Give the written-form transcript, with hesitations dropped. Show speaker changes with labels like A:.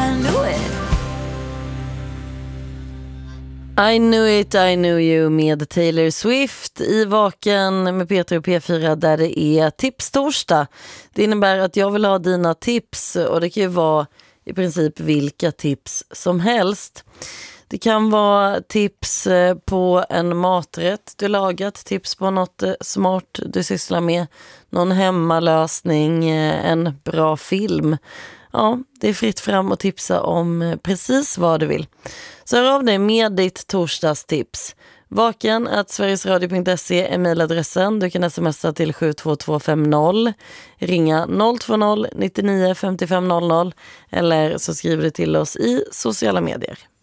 A: I knew it, I knew you med Taylor Swift i Vaken med Peter och P4 där det är tipstorsdag. Det innebär att jag vill ha dina tips och det kan ju vara i princip vilka tips som helst. Det kan vara tips på en maträtt du lagat, tips på något smart du sysslar med, någon hemmalösning, en bra film. Ja, det är fritt fram att tipsa om precis vad du vill. Så hör av dig med ditt torsdagstips. vaken@sverigesradio.se är mejladressen. Du kan smsa till 72250, ringa 020 99 55 00 eller så skriver du till oss i sociala medier.